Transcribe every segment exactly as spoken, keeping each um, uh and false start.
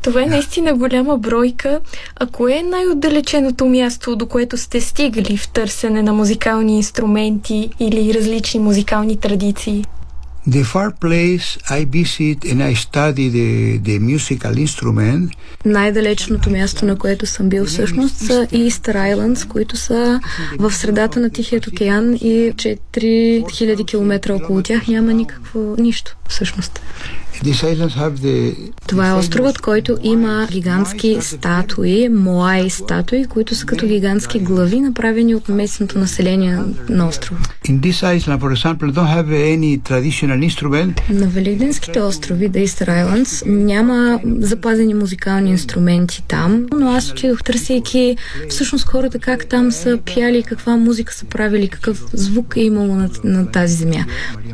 Това е наистина голяма бройка. А кое е най-отдалеченото място, до което сте стигали в търсене на музикални инструменти или различни музикални традиции? The far place I visit and I study the, the musical instrument. Най-далечното място, на което съм бил всъщност, са Easter Islands, които са в средата на Тихият океан и четири хиляди километра около тях няма никакво нищо всъщност. The... Това е островът, който има гигантски статуи, моаи статуи, които са като гигантски глави, направени от местното население на острова. Island, example, на Великденските острови, The Easter Islands, няма запазени музикални инструменти там, но аз отидох търсейки всъщност хората как там са пяли, каква музика са правили, какъв звук е имало на, на тази земя.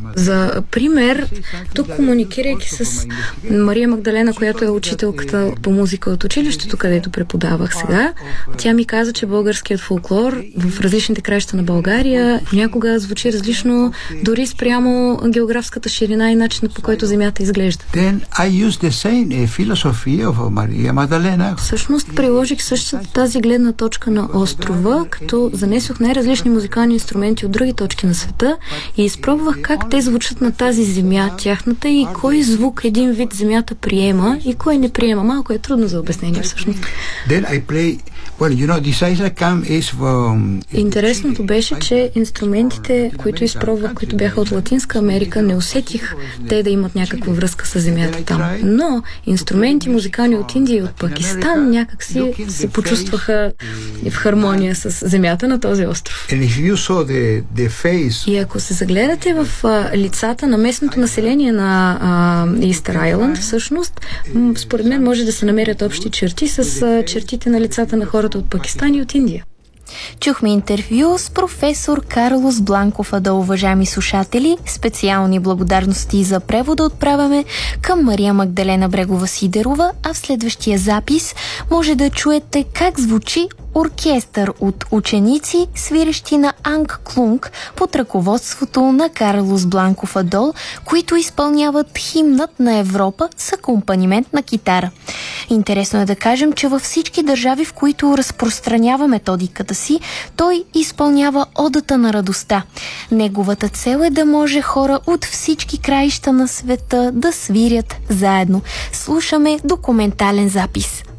За пример, тук комуникирайки с Мария Магдалена, която е учителката по музика от училището, където преподавах сега, тя ми каза, че българският фолклор в различните краища на България някога звучи различно, дори спрямо географската ширина и начина, по който земята изглежда. Then I used the same philosophy of Maria Magdalena. Всъщност приложих същата тази гледна точка на острова, като занесох най-различни музикални инструменти от други точки на света и изпробвах как те звучат на тази земя, тяхната, и кой звук един вид земята приема и кой не приема. Малко е трудно за обяснение всъщност. Then I play, well, you know, this island camp is from... Интересното беше, че инструментите, които изпробвах, които бяха от Латинска Америка, не усетих те да имат някаква връзка с земята там. Но инструменти музикални от Индия и от Пакистан някак си се почувстваха в хармония с земята на този остров. And if you saw the, the face... И ако се загледате в а, лицата на местното население на а, Easter Island, всъщност, м- според мен може да се намерят общи черти с а, чертите на лицата на хората от Пакистан и от Индия. Чухме интервю с професор Карлос Бланков Адол, уважаеми слушатели. Специални благодарности за превода отправяме към Мария Магдалена Брегова-Сидерова, а в следващия запис може да чуете как звучи оркестър от ученици, свирещи на Анг Клунг под ръководството на Карлос Бланков Адол, които изпълняват химнът на Европа с акомпанимент на китара. Интересно е да кажем, че във всички държави, в които разпространява методиката си, той изпълнява одата на радостта. Неговата цел е да може хора от всички краища на света да свирят заедно. Слушаме документален запис.